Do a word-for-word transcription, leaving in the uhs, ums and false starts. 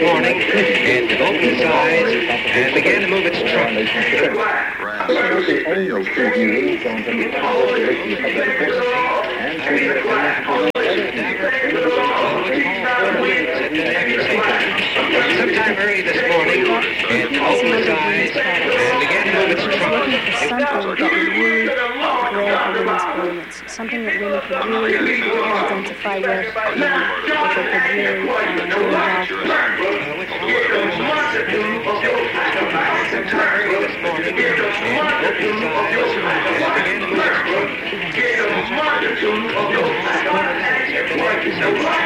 morning, it opened its eyes and began to move its trunk. Sometime early this morning, it opened its eyes and began to move its trunk. Something that would really grab a woman's audience, something that women could really identify with, and that they could really uh, get involved with. Sometime early this morning, it opened its eyes and began to move its trunk.